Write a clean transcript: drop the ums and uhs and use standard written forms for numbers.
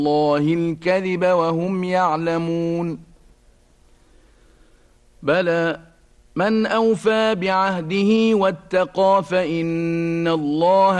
الله الكذب وهم يعلمون بلى من أوفى بعهده واتقى فإن الله